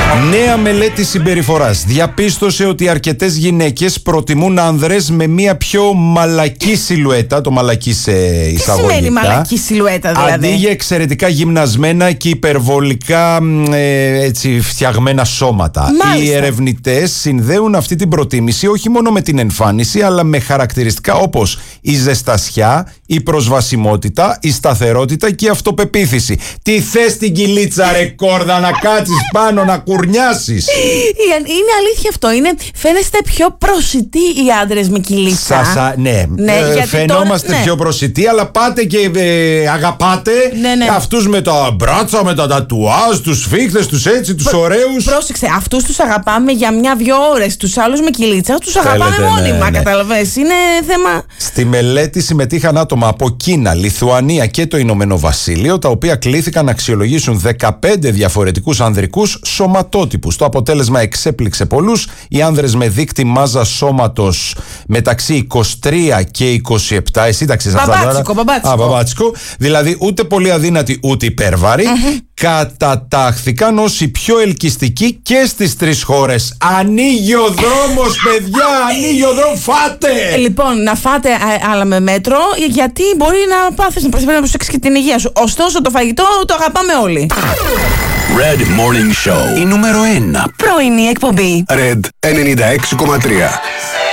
Νέα μελέτη συμπεριφοράς διαπίστωσε ότι αρκετές γυναίκες προτιμούν άνδρες με μια πιο μαλακή σιλουέτα. Το μαλακή σε εισαγωγικά. Τι σημαίνει μαλακή σιλουέτα δηλαδή? Αντί για εξαιρετικά γυμνασμένα και υπερβολικά έτσι, φτιαγμένα σώματα. Μάλιστα. Οι ερευνητές συνδέουν αυτή την προτίμηση όχι μόνο με την εμφάνιση, αλλά με χαρακτηριστικά όπως η ζεστασιά, η προσβασιμότητα, η σταθερότητα και η αυτοπεποίθηση. Τι θες την κυλίτσα ρε κόρδα, να κάτσεις πάνω να κουρνιάσεις? Είναι αλήθεια αυτό. Φαίνεστε πιο προσιτοί οι άντρες με κυλίτσα. Ναι, φαινόμαστε τώρα, πιο προσιτοί, αλλά πάτε και αγαπάτε αυτούς με τα μπράτσα, με τα τατουάζ, τους φίχτες, τους έτσι, τους ωραίους. Πρόσεξε, αυτούς τους αγαπάμε για 1-2 ώρες. Τους άλλους με κυλίτσα τους αγαπάμε μόνιμα, καταλαβαίνεις. Είναι θέμα. Στη μελέτη συμμετείχαν άτομα από Κίνα, Λιθουανία και το Ηνωμένο Βασίλειο, τα οποία κλήθηκαν να αξιολογήσουν 15 διαφορετικούς ανδρικούς σωματότυπους. Το αποτέλεσμα εξέπληξε πολλούς. Οι άνδρες με δείκτη μάζα σώματος μεταξύ 23 και 27. Εσύ τα ξέρεις αυτά τώρα. Μπαμπάτσικο. Δηλαδή ούτε πολύ αδύνατοι ούτε υπέρβαροι. Κατατάχθηκαν ως οι πιο ελκυστικοί και στις 3 χώρες. Ανοίγει ο δρόμος, παιδιά! Ανοίγει ο δρόμος, φάτε! Λοιπόν, να φάτε αλλά με μέτρο, γιατί μπορεί να πάθεις να προσέξεις και την υγεία σου. Ωστόσο, το φαγητό το αγαπάμε όλοι. Red Morning Show. Η νούμερο 1 πρωινή εκπομπή. Red 96,3.